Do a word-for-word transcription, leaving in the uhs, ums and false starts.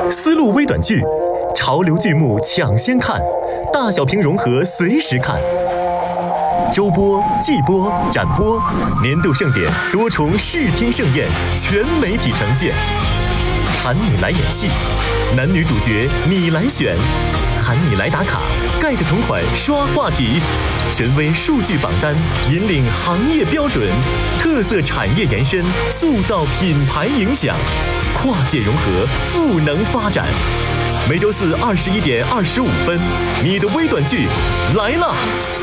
丝路微短剧，潮流剧目抢先看，大小屏融合随时看。周播、季播、展播，年度盛典多重视听盛宴，全媒体呈现。喊你来演戏，男女主角你来选，喊你来打卡，盖的同款刷话题，权威数据榜单引领行业标准，特色产业延伸塑造品牌影响，跨界融合赋能发展。每周四二十一点二十五分，你的微短剧来了。